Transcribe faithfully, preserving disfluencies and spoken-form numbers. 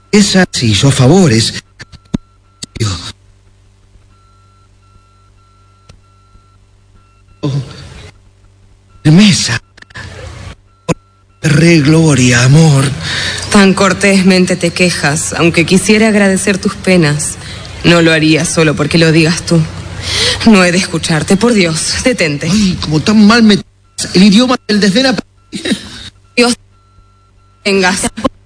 Esas hizo favores. Firmeza. Regloria, amor. Tan cortésmente te quejas, aunque quisiera agradecer tus penas. No lo haría solo porque lo digas tú. No he de escucharte, por Dios, detente. Ay, como tan mal me... El idioma del desdén... Dios, vengas.